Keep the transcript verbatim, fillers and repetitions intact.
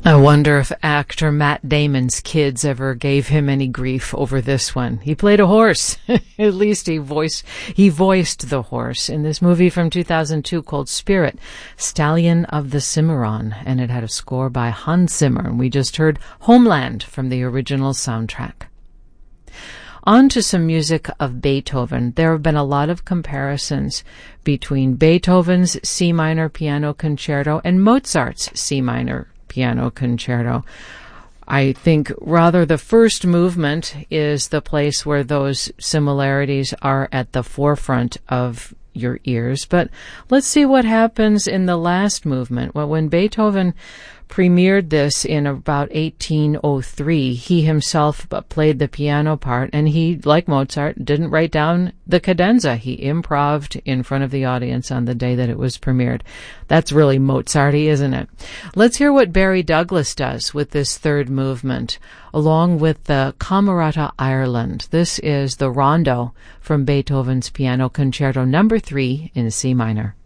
I wonder if actor Matt Damon's kids ever gave him any grief over this one. He played a horse. At least he voiced, he voiced the horse in this movie from two thousand two called Spirit, Stallion of the Cimarron, and it had a score by Hans Zimmer. And we just heard Homeland from the original soundtrack. On to some music of Beethoven. There have been a lot of comparisons between Beethoven's C minor piano concerto and Mozart's C minor piano concerto. I think rather the first movement is the place where those similarities are at the forefront of your ears. But let's see what happens in the last movement. Well, when Beethoven premiered this in about eighteen oh three, he himself played the piano part, and he, like Mozart, didn't write down the cadenza. He improv'd in front of the audience on the day that it was premiered. That's really Mozart-y, isn't it? Let's hear what Barry Douglas does with this third movement, along with the Camerata Ireland. This is the Rondo from Beethoven's Piano Concerto number three in C minor.